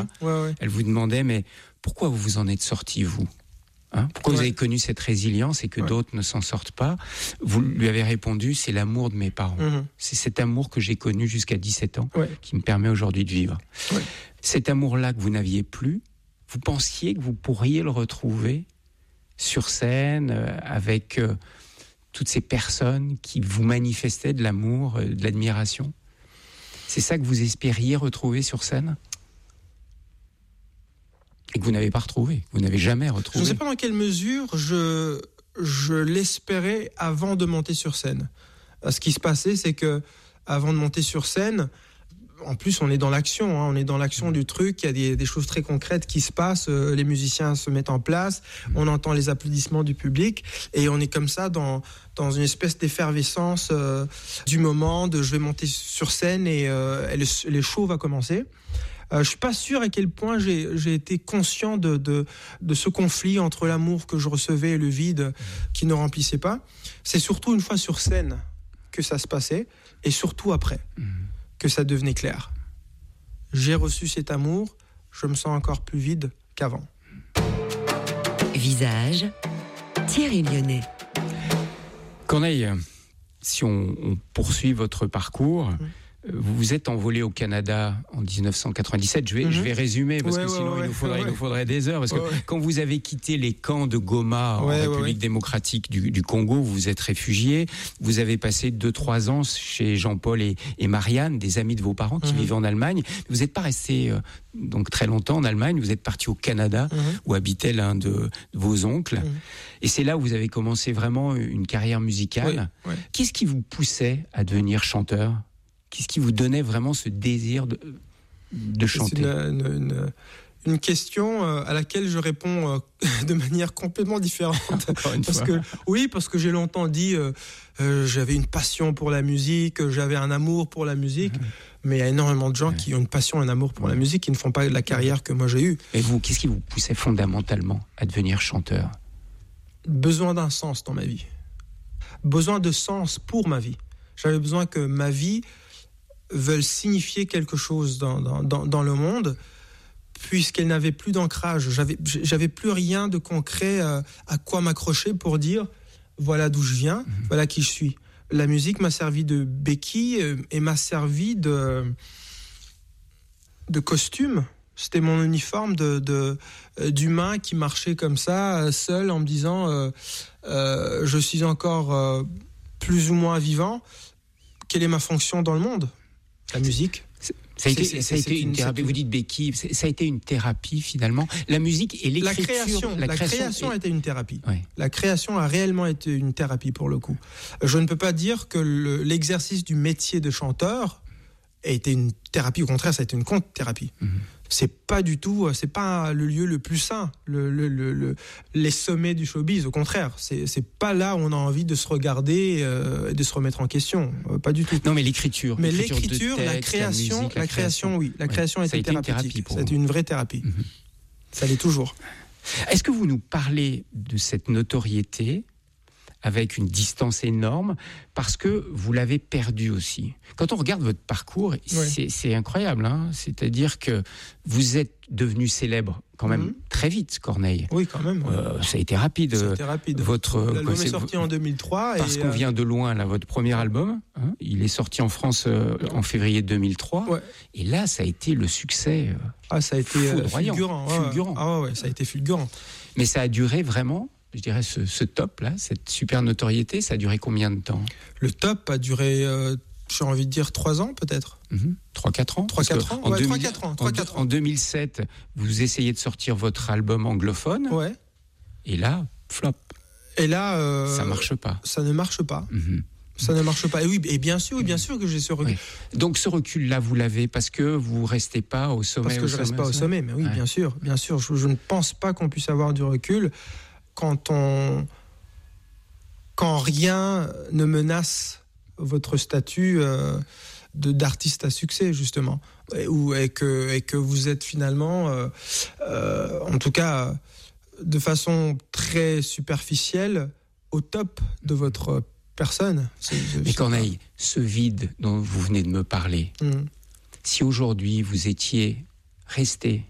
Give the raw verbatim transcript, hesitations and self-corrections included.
Voilà. Mmh, ouais, ouais. Elle vous demandait, mais pourquoi vous vous en êtes sorti, vous ? Hein, pourquoi ouais. vous avez connu cette résilience et que ouais. d'autres ne s'en sortent pas ? Vous lui avez répondu, c'est l'amour de mes parents. Mmh. C'est cet amour que j'ai connu jusqu'à dix-sept ans ouais. qui me permet aujourd'hui de vivre. Ouais. Cet amour-là que vous n'aviez plus, vous pensiez que vous pourriez le retrouver sur scène euh, avec euh, toutes ces personnes qui vous manifestaient de l'amour, euh, de l'admiration ? C'est ça que vous espériez retrouver sur scène ? Et que vous n'avez pas retrouvé, vous n'avez jamais retrouvé. Je ne sais pas dans quelle mesure je, je l'espérais avant de monter sur scène. Ce qui se passait, c'est que avant de monter sur scène, en plus on est dans l'action, hein, on est dans l'action du truc, il y a des, des choses très concrètes qui se passent, euh, les musiciens se mettent en place, on entend les applaudissements du public, et on est comme ça dans, dans une espèce d'effervescence euh, du moment, de je vais monter sur scène et, euh, et le, le show va commencer. Euh, je ne suis pas sûr à quel point j'ai, j'ai été conscient de, de, de ce conflit entre l'amour que je recevais et le vide qui ne remplissait pas. C'est surtout une fois sur scène que ça se passait, et surtout après mmh. que ça devenait clair. J'ai reçu cet amour, je me sens encore plus vide qu'avant. Visage, Thierry Lyonnais. Corneille, si on, on poursuit votre parcours... Mmh. Vous vous êtes envolé au Canada en dix-neuf cent quatre-vingt-dix-sept. Je vais, mm-hmm. je vais résumer parce ouais, que sinon ouais, il, nous faudrait, ouais. il nous faudrait des heures. Parce que ouais, ouais. quand vous avez quitté les camps de Goma en ouais, République ouais, démocratique du, du Congo, vous vous êtes réfugié. Vous avez passé deux trois ans chez Jean-Paul et, et Marianne, des amis de vos parents qui mm-hmm. vivaient en Allemagne. Vous n'êtes pas resté euh, donc très longtemps en Allemagne. Vous êtes parti au Canada mm-hmm. où habitait l'un de, de vos oncles. Mm-hmm. Et c'est là où vous avez commencé vraiment une carrière musicale. Ouais, ouais. Qu'est-ce qui vous poussait à devenir chanteur ? Qu'est-ce qui vous donnait vraiment ce désir de, de chanter ? C'est une, une, une, une question à laquelle je réponds de manière complètement différente. Encore une parce fois. Que, oui, parce que j'ai longtemps dit euh, euh, j'avais une passion pour la musique, j'avais un amour pour la musique, mmh. mais il y a énormément de gens mmh. qui ont une passion, un amour pour mmh. la musique, qui ne font pas la carrière que moi j'ai eue. Et vous, qu'est-ce qui vous poussait fondamentalement à devenir chanteur ? Besoin d'un sens dans ma vie. Besoin de sens pour ma vie. J'avais besoin que ma vie veulent signifier quelque chose dans, dans, dans le monde, puisqu'elle n'avait plus d'ancrage. J'avais, j'avais plus rien de concret à, à quoi m'accrocher pour dire voilà d'où je viens, mmh. voilà qui je suis. La musique m'a servi de béquille et m'a servi de, de costume. C'était mon uniforme de, de, d'humain qui marchait comme ça, seul, en me disant euh, euh, je suis encore euh, plus ou moins vivant. Quelle est ma fonction dans le monde ? La musique. Ça a été, c'est, ça a été une, une thérapie. Une... Vous dites béquille, ça a été une thérapie finalement. La musique et l'écriture. La création, la, la création, création est... a été une thérapie. Oui. La création a réellement été une thérapie pour le coup. Je ne peux pas dire que le, l'exercice du métier de chanteur a été une thérapie. Au contraire, ça a été une contre-thérapie. Mm-hmm. C'est pas du tout, c'est pas le lieu le plus sain, le, le, le, le, les sommets du showbiz. Au contraire, c'est, c'est pas là où on a envie de se regarder euh, et de se remettre en question. Euh, pas du tout. Non, mais l'écriture. Mais l'écriture, l'écriture, texte, la création, la, musique, la, la création, création, oui. La création ouais. a été thérapeutique. Ça a été une vraie thérapie. Mm-hmm. Ça l'est toujours. Est-ce que vous nous parlez de cette notoriété avec une distance énorme, parce que vous l'avez perdu aussi. Quand on regarde votre parcours, ouais. c'est, c'est incroyable. Hein, c'est-à-dire que vous êtes devenu célèbre quand même mmh. très vite, Corneille. Oui, quand même. Ouais. Euh, ça a été rapide. Ça a été rapide. Votre, L'album est sorti en deux mille trois. Parce et qu'on euh... vient de loin, là, votre premier album, hein, il est sorti en France euh, en février deux mille trois. Ouais. Et là, ça a été le succès euh, ah, ça a été foudroyant, fulgurant. Ouais, fulgurant. Ah ouais, ouais, ça a été fulgurant. Mais ça a duré vraiment... Je dirais ce, ce top-là, cette super notoriété, ça a duré combien de temps ? Le top a duré, euh, j'ai envie de dire, trois ans peut-être. Mmh. trois quatre ans trois quatre ans, en ouais, deux mille, trois quatre ans. trois quatre ans. En deux mille sept, vous essayez de sortir votre album anglophone. Ouais. Et là, flop. Et là... Euh, ça ne marche pas. Ça ne marche pas. Mmh. Ça ne marche pas. Et oui, et bien sûr, oui, bien sûr que j'ai ce recul. Oui. Donc ce recul-là, vous l'avez parce que vous restez pas au sommet. Parce que je ne reste pas au sommet, mais oui, ouais. bien sûr, bien sûr. Je, je ne pense pas qu'on puisse avoir du recul quand on, quand rien ne menace votre statut euh, de d'artiste à succès justement, et, ou et que et que vous êtes finalement, euh, euh, en tout cas, de façon très superficielle, au top de votre personne. C'est, c'est, Mais Corneille, ce vide dont vous venez de me parler, mmh. si aujourd'hui vous étiez resté